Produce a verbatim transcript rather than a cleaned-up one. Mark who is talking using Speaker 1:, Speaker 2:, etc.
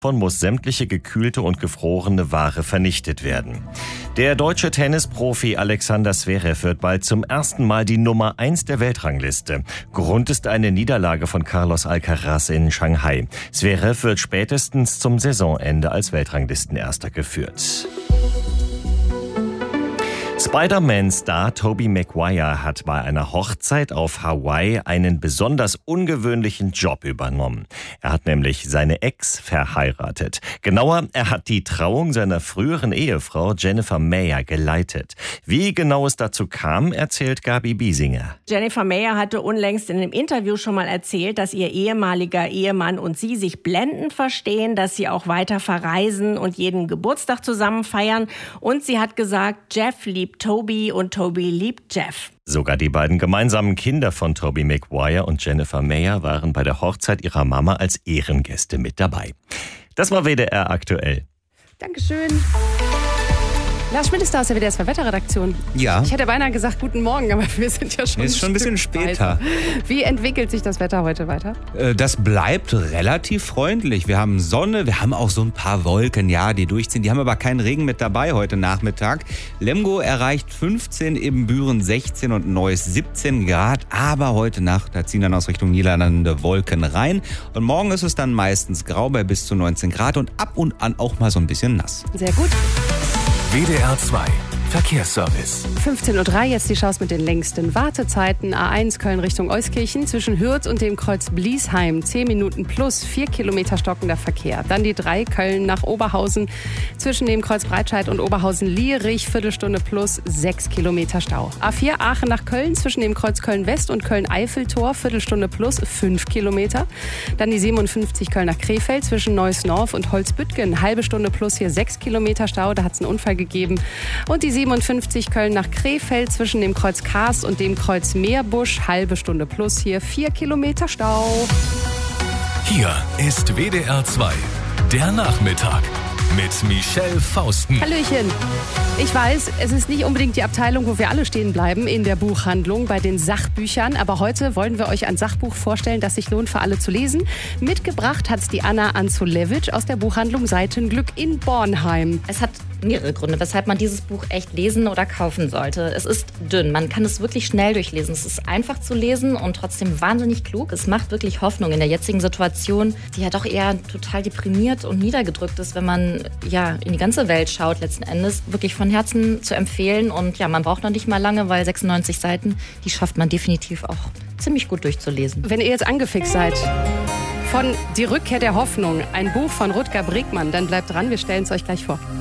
Speaker 1: Davon muss sämtliche gekühlte und gefrorene Ware vernichtet werden. Der deutsche Tennisprofi Alexander Zverev wird bald zum ersten Mal die Nummer eins der Weltrangliste. Grund ist eine Niederlage von Carlos Alcaraz in Shanghai. Zverev wird spätestens zum Saisonende als Weltranglistenerster geführt. Spider-Man-Star Tobey Maguire hat bei einer Hochzeit auf Hawaii einen besonders ungewöhnlichen Job übernommen. Er hat nämlich seine Ex verheiratet. Genauer, er hat die Trauung seiner früheren Ehefrau Jennifer Mayer geleitet. Wie genau es dazu kam, erzählt Gabi Biesinger.
Speaker 2: Jennifer Mayer hatte unlängst in einem Interview schon mal erzählt, dass ihr ehemaliger Ehemann und sie sich blendend verstehen, dass sie auch weiter verreisen und jeden Geburtstag zusammen feiern. Und sie hat gesagt, Jeff liebt Tobey und Tobey liebt Jeff.
Speaker 1: Sogar die beiden gemeinsamen Kinder von Tobey Maguire und Jennifer Mayer waren bei der Hochzeit ihrer Mama als Ehrengäste mit dabei. Das war W D R aktuell.
Speaker 3: Dankeschön. Lars Schmidt ist da aus der W D R zwei Wetterredaktion.
Speaker 4: Ja.
Speaker 3: Ich hätte beinahe gesagt, guten Morgen, aber wir sind ja schon,
Speaker 4: ist schon ein bisschen später.
Speaker 3: Weiter. Wie entwickelt sich das Wetter heute weiter?
Speaker 4: Das bleibt relativ freundlich. Wir haben Sonne, wir haben auch so ein paar Wolken, ja, die durchziehen. Die haben aber keinen Regen mit dabei heute Nachmittag. Lemgo erreicht fünfzehn, Ibbenbüren sechzehn und Neuss siebzehn Grad. Aber heute Nacht, da ziehen dann aus Richtung Niederlande Wolken rein. Und morgen ist es dann meistens grau bei bis zu neunzehn Grad und ab und an auch mal so ein bisschen nass.
Speaker 3: Sehr gut.
Speaker 5: W D R zwei Verkehrsservice.
Speaker 3: fünfzehn Uhr drei, jetzt die Chance mit den längsten Wartezeiten. A eins Köln Richtung Euskirchen zwischen Hürth und dem Kreuz Bliesheim. zehn Minuten plus, vier Kilometer stockender Verkehr. Dann die drei Köln nach Oberhausen zwischen dem Kreuz Breitscheid und Oberhausen-Lierich. Viertelstunde plus, sechs Kilometer Stau. A vier Aachen nach Köln zwischen dem Kreuz Köln-West und Köln-Eiffeltor. Viertelstunde plus, fünf Kilometer. Dann die siebenundfünfzig Köln nach Krefeld zwischen Neuss-Norf und Holzbüttgen. Halbe Stunde plus, hier sechs Kilometer Stau. Da hat es einen Unfall gegeben. Und die siebenundfünfzig Köln nach Krefeld zwischen dem Kreuz Kaas und dem Kreuz Meerbusch. Halbe Stunde plus, hier vier Kilometer Stau.
Speaker 5: Hier ist W D R zwei, der Nachmittag mit Michelle Fausten.
Speaker 3: Hallöchen. Ich weiß, es ist nicht unbedingt die Abteilung, wo wir alle stehen bleiben in der Buchhandlung bei den Sachbüchern. Aber heute wollen wir euch ein Sachbuch vorstellen, das sich lohnt für alle zu lesen. Mitgebracht hat es die Anna Anzulewitsch aus der Buchhandlung Seitenglück in Bornheim.
Speaker 6: Es hat mehrere Gründe, weshalb man dieses Buch echt lesen oder kaufen sollte. Es ist dünn, man kann es wirklich schnell durchlesen. Es ist einfach zu lesen und trotzdem wahnsinnig klug. Es macht wirklich Hoffnung in der jetzigen Situation, die ja doch eher total deprimiert und niedergedrückt ist, wenn man ja in die ganze Welt schaut letzten Endes. Wirklich von Herzen zu empfehlen und ja, man braucht noch nicht mal lange, weil sechsundneunzig Seiten, die schafft man definitiv auch ziemlich gut durchzulesen.
Speaker 3: Wenn ihr jetzt angefixt seid von Die Rückkehr der Hoffnung, ein Buch von Rutger Bregmann, dann bleibt dran, wir stellen es euch gleich vor.